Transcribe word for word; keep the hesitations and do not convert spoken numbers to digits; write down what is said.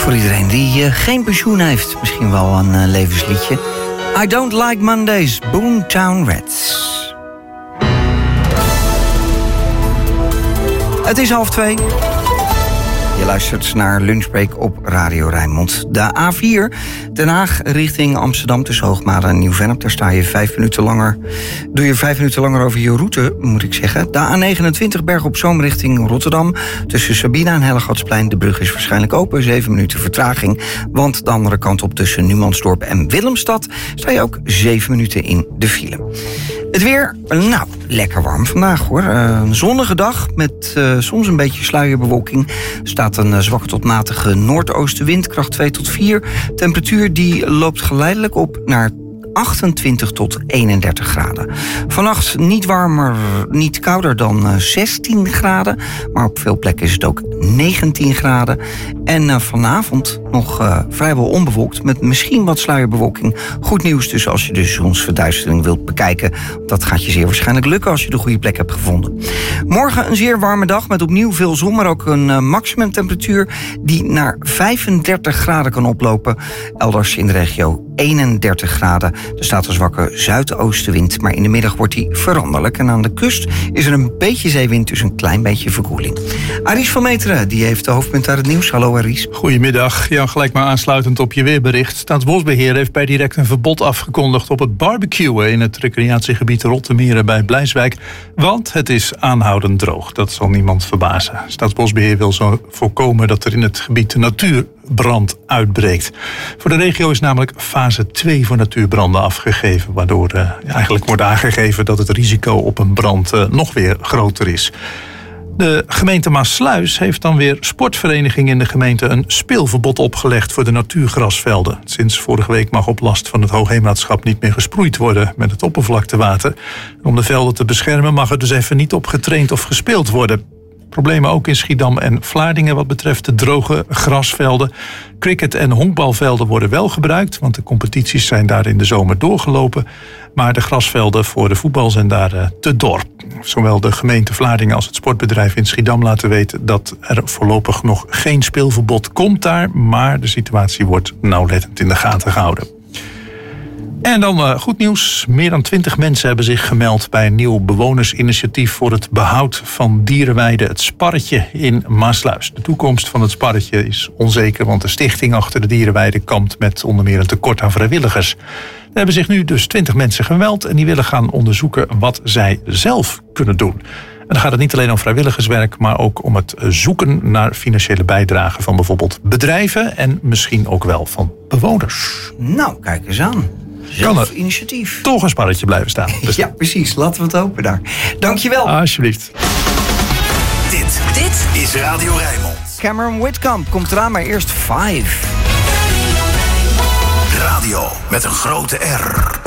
Voor iedereen die uh, geen pensioen heeft, misschien wel een uh, levensliedje. I Don't Like Mondays, Boomtown Rats. Het is half twee. Je luistert naar Lunchbreak op Radio Rijnmond. De A vier, Den Haag richting Amsterdam tussen Hoogmade en Nieuw-Vennep. Daar sta je vijf minuten langer. Doe je vijf minuten langer over je route, moet ik zeggen. De A negenentwintig, Berg op Zoom richting Rotterdam. Tussen Sabina en Hellegatsplein. De brug is waarschijnlijk open. Zeven minuten vertraging. Want de andere kant op tussen Numansdorp en Willemstad sta je ook zeven minuten in de file. Het weer, nou, lekker warm vandaag hoor. Uh, een zonnige dag met uh, soms een beetje sluierbewolking. Er staat een uh, zwakke tot matige noordoostenwind, kracht twee tot vier. Temperatuur die loopt geleidelijk op naar achtentwintig tot eenendertig graden. Vannacht niet warmer, niet kouder dan uh, zestien graden. Maar op veel plekken is het ook negentien graden. En uh, vanavond nog uh, vrijwel onbewolkt met misschien wat sluierbewolking. Goed nieuws dus als je de zonsverduistering wilt bekijken. Dat gaat je zeer waarschijnlijk lukken als je de goede plek hebt gevonden. Morgen een zeer warme dag met opnieuw veel zon, maar ook een uh, maximumtemperatuur die naar vijfendertig graden kan oplopen. Elders in de regio eenendertig graden. Er staat een zwakke zuidoostenwind, maar in de middag wordt die veranderlijk. En aan de kust is er een beetje zeewind, dus een klein beetje verkoeling. Aries van Meteren, die heeft de hoofdpunt uit het nieuws. Hallo Aries. Goedemiddag. Ja, gelijk maar aansluitend op je weerbericht. Staatsbosbeheer heeft per direct een verbod afgekondigd op het barbecuen in het recreatiegebied Rottemeren bij Blijswijk. Want het is aanhoudend droog. Dat zal niemand verbazen. Staatsbosbeheer wil zo voorkomen dat er in het gebied de natuurbrand uitbreekt. Voor de regio is namelijk fase twee voor natuurbranden afgegeven, waardoor uh, eigenlijk wordt aangegeven dat het risico op een brand uh, nog weer groter is. De gemeente Maassluis heeft dan weer sportverenigingen in de gemeente een speelverbod opgelegd voor de natuurgrasvelden. Sinds vorige week mag op last van het Hoogheemraadschap niet meer gesproeid worden met het oppervlaktewater. Om de velden te beschermen mag er dus even niet op getraind of gespeeld worden. Problemen ook in Schiedam en Vlaardingen wat betreft de droge grasvelden. Cricket- en honkbalvelden worden wel gebruikt, want de competities zijn daar in de zomer doorgelopen. Maar de grasvelden voor de voetbal zijn daar uh, te dor. Zowel de gemeente Vlaardingen als het sportbedrijf in Schiedam laten weten dat er voorlopig nog geen speelverbod komt daar, maar de situatie wordt nauwlettend in de gaten gehouden. En dan uh, goed nieuws. Meer dan twintig mensen hebben zich gemeld bij een nieuw bewonersinitiatief voor het behoud van dierenweide Het Sparretje in Maassluis. De toekomst van het Sparretje is onzeker, want de stichting achter de dierenweide kampt met onder meer een tekort aan vrijwilligers. Er hebben zich nu dus twintig mensen gemeld en die willen gaan onderzoeken wat zij zelf kunnen doen. En dan gaat het niet alleen om vrijwilligerswerk, maar ook om het zoeken naar financiële bijdragen van bijvoorbeeld bedrijven en misschien ook wel van bewoners. Nou, kijk eens aan. Zelf initiatief. Toch een sparretje blijven staan. Dus ja, precies. Laten we het hopen daar. Dankjewel. Alsjeblieft. Dit, dit is Radio Rijnmond. Cameron Whitcomb komt eraan, maar eerst Five. Radio met een grote R.